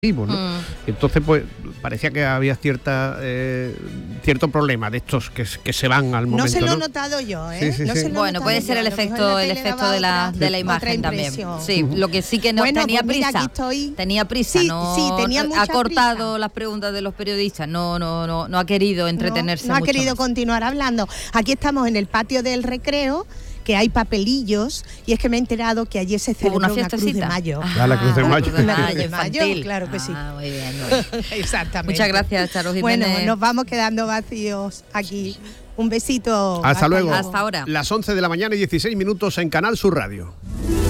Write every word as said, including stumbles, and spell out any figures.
¿no? Mm. Entonces pues parecía que había cierta eh, cierto problema de estos que, que se van al momento. No se lo he ¿no? notado yo, ¿eh? Sí, sí, No sí. se lo he Bueno, notado puede yo. ser el A lo mejor efecto, la el tele efecto daba de la, otra- de la otra imagen también. impresión. Sí, lo que sí que no Bueno, tenía pues mira, prisa. aquí estoy. Tenía prisa, Sí, no sí, tenía mucha ha cortado prisa. las preguntas de los periodistas, no, no, no, no ha querido entretenerse No, no ha mucho querido más. continuar hablando. Aquí estamos en el patio del Recreo, que hay papelillos, y es que me he enterado que ayer se ¿Hubo celebró una una, Cruz de fiestecita? Mayo. Ah, la Cruz de Mayo. Cruz de La Cruz Mayo de Mayo, infantil. claro que sí. Ah, muy bien, muy bien. Exactamente. Muchas gracias, Charo Jiménez. Bueno, nos vamos quedando vacíos aquí. Un besito. Hasta luego. Hasta ahora. Las once de la mañana y dieciséis minutos en Canal Sur Radio.